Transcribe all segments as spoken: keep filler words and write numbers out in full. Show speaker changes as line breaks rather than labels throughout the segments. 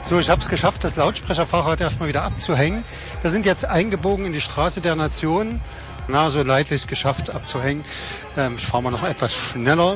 So, ich habe es geschafft, das Lautsprecherfahrrad erstmal wieder abzuhängen. Wir sind jetzt eingebogen in die Straße der Nation. Na, so leidlich geschafft abzuhängen. Ähm, ich fahre mal noch etwas schneller.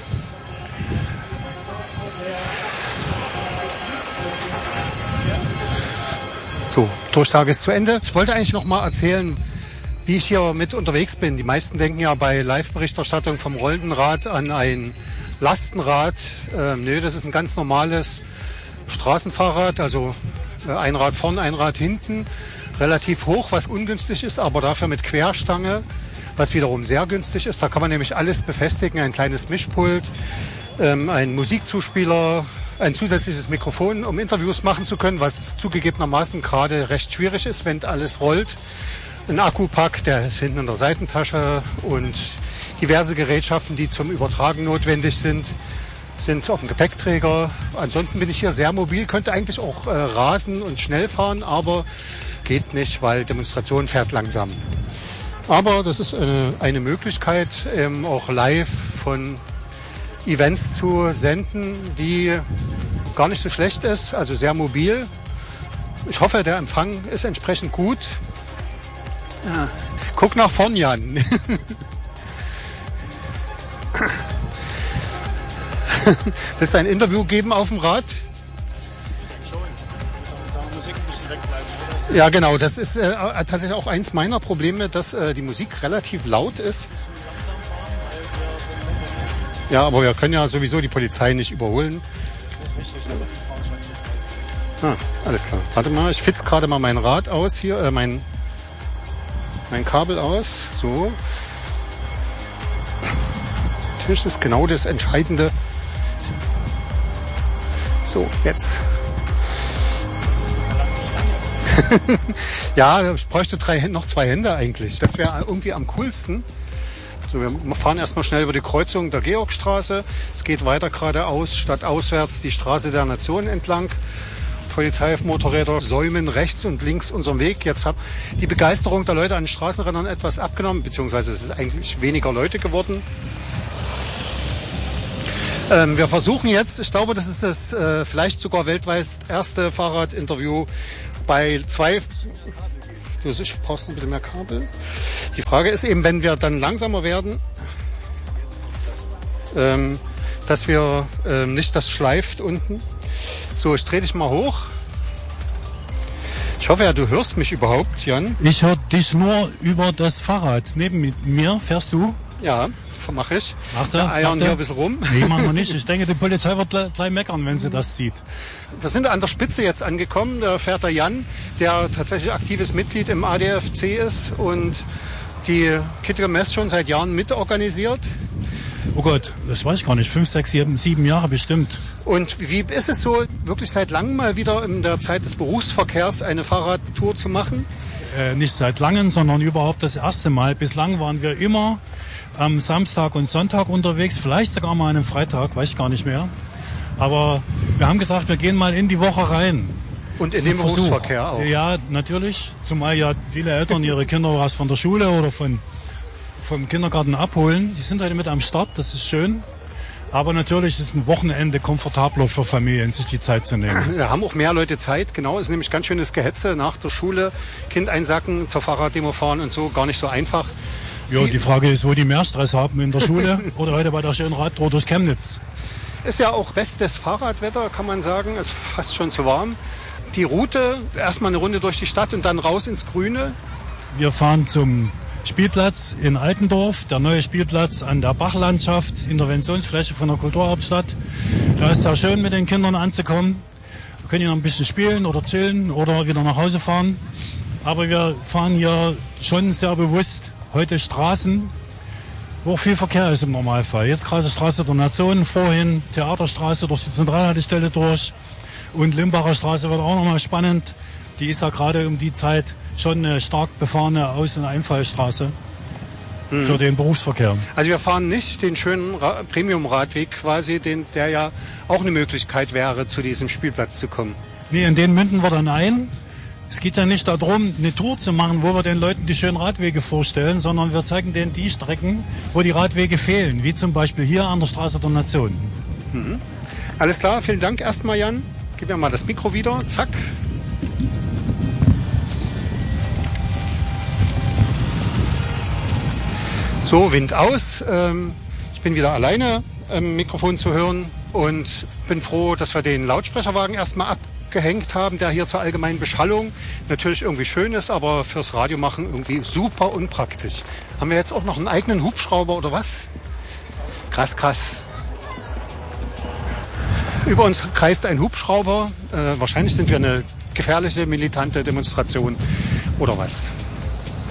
So, Durchsage ist zu Ende. Ich wollte eigentlich noch mal erzählen, wie ich hier mit unterwegs bin. Die meisten denken ja bei Live-Berichterstattung vom rollenden Rad an ein Lastenrad. Ähm, nö, das ist ein ganz normales Straßenfahrrad, also äh, ein Rad vorn, ein Rad hinten. Relativ hoch, was ungünstig ist, aber dafür mit Querstange, was wiederum sehr günstig ist. Da kann man nämlich alles befestigen, ein kleines Mischpult, ähm, ein Musikzuspieler, ein zusätzliches Mikrofon, um Interviews machen zu können, was zugegebenermaßen gerade recht schwierig ist, wenn alles rollt. Ein Akkupack, der ist hinten in der Seitentasche und diverse Gerätschaften, die zum Übertragen notwendig sind, sind auf dem Gepäckträger. Ansonsten bin ich hier sehr mobil, könnte eigentlich auch äh, rasen und schnell fahren, aber geht nicht, weil Demonstration fährt langsam. Aber das ist eine, eine Möglichkeit, ähm, auch live von Events zu senden, die gar nicht so schlecht ist, also sehr mobil. Ich hoffe, der Empfang ist entsprechend gut. Ja, guck nach vorn, Jan. Willst du ein Interview geben auf dem Rad? Ja, genau. Das ist äh, tatsächlich auch eins meiner Probleme, dass äh, die Musik relativ laut ist. Ja, aber wir können ja sowieso die Polizei nicht überholen. Ah, alles klar. Warte mal, ich fitze gerade mal mein Rad aus hier, äh, mein, mein Kabel aus. So. Natürlich ist genau das Entscheidende. So, jetzt. Ja, ich bräuchte drei, noch zwei Hände eigentlich. Das wäre irgendwie am coolsten. So, wir fahren erstmal schnell über die Kreuzung der Georgstraße. Es geht weiter geradeaus, stadtauswärts die Straße der Nation entlang. Polizeimotorräder säumen rechts und links unseren Weg. Jetzt hat die Begeisterung der Leute an den Straßenrändern etwas abgenommen, beziehungsweise es ist eigentlich weniger Leute geworden. Ähm, wir versuchen jetzt, ich glaube, das ist das äh, vielleicht sogar weltweit erste Fahrradinterview bei zwei... Du, ich brauchst noch ein bisschen mehr Kabel. Die Frage ist eben, wenn wir dann langsamer werden, ähm, dass wir ähm, nicht das schleift unten. So, ich drehe dich mal hoch. Ich hoffe ja, du hörst mich überhaupt, Jan.
Ich höre dich nur über das Fahrrad. Neben mir fährst du?
Ja, mache ich.
Macht
wir eiern hier ein bisschen rum.
Nee, machen wir nicht. Ich denke, die Polizei wird gleich meckern, wenn sie das sieht.
Wir sind an der Spitze jetzt angekommen. Da fährt der Jan, der tatsächlich aktives Mitglied im A D F C ist und die Kittiger Mess schon seit Jahren mitorganisiert.
Oh Gott, das weiß ich gar nicht. Fünf, sechs, sieben, sieben Jahre bestimmt.
Und wie ist es so, wirklich seit langem mal wieder in der Zeit des Berufsverkehrs eine Fahrradtour zu machen?
Äh, nicht seit langem, sondern überhaupt das erste Mal. Bislang waren wir immer am Samstag und Sonntag unterwegs, vielleicht sogar mal an einem Freitag, weiß ich gar nicht mehr. Aber wir haben gesagt, wir gehen mal in die Woche rein.
Und in den Berufsverkehr auch?
Ja, natürlich. Zumal ja viele Eltern ihre Kinder was von der Schule oder von, vom Kindergarten abholen. Die sind heute mit am Start, das ist schön. Aber natürlich ist ein Wochenende komfortabler für Familien, sich die Zeit zu nehmen.
Wir haben auch mehr Leute Zeit, genau. Es ist nämlich ganz schönes Gehetze nach der Schule. Kind einsacken, zur Fahrraddemo fahren und so, gar nicht so einfach.
Ja, die Frage ist, wo die mehr Stress haben, in der Schule oder heute bei der schönen Radtour durch Chemnitz.
Ist ja auch bestes Fahrradwetter, kann man sagen. Ist fast schon zu warm. Die Route, erstmal eine Runde durch die Stadt und dann raus ins Grüne.
Wir fahren zum Spielplatz in Altendorf, der neue Spielplatz an der Bachlandschaft, Interventionsfläche von der Kulturhauptstadt. Da ist es sehr schön, mit den Kindern anzukommen. Wir können hier noch ein bisschen spielen oder chillen oder wieder nach Hause fahren. Aber wir fahren hier schon sehr bewusst heute Straßen, wo auch viel Verkehr ist im Normalfall. Jetzt gerade Straße der Nation, vorhin Theaterstraße durch die Zentralhaltestelle durch und Limbacher Straße wird auch nochmal spannend. Die ist ja gerade um die Zeit schon eine stark befahrene Aus- und Einfallstraße mhm. für den Berufsverkehr.
Also wir fahren nicht den schönen Ra- Premium-Radweg quasi, den, der ja auch eine Möglichkeit wäre, zu diesem Spielplatz zu kommen.
Nee, in den münden wir dann ein. Es geht ja nicht darum, eine Tour zu machen, wo wir den Leuten die schönen Radwege vorstellen, sondern wir zeigen denen die Strecken, wo die Radwege fehlen, wie zum Beispiel hier an der Straße der Nation.
Mhm. Alles klar, vielen Dank erstmal, Jan. Gib mir mal das Mikro wieder. Zack. So, Wind aus. Ähm, ich bin wieder alleine im Mikrofon zu hören und bin froh, dass wir den Lautsprecherwagen erstmal abgehängt haben, der hier zur allgemeinen Beschallung natürlich irgendwie schön ist, aber fürs Radio machen irgendwie super unpraktisch. Haben wir jetzt auch noch einen eigenen Hubschrauber oder was? Krass, krass. Über uns kreist ein Hubschrauber. Äh, wahrscheinlich sind wir eine gefährliche, militante Demonstration oder was.